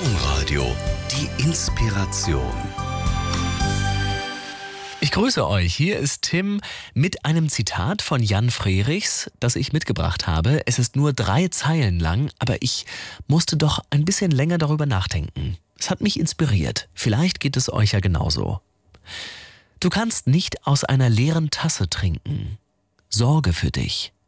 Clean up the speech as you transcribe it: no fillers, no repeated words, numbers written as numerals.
Domradio, die Inspiration. Ich grüße euch. Hier ist Tim mit einem Zitat von Jan Frerichs, das ich mitgebracht habe. Es ist nur 3 Zeilen lang, aber ich musste doch ein bisschen länger darüber nachdenken. Es hat mich inspiriert. Vielleicht geht es euch ja genauso. Du kannst nicht aus einer leeren Tasse trinken. Sorge für dich.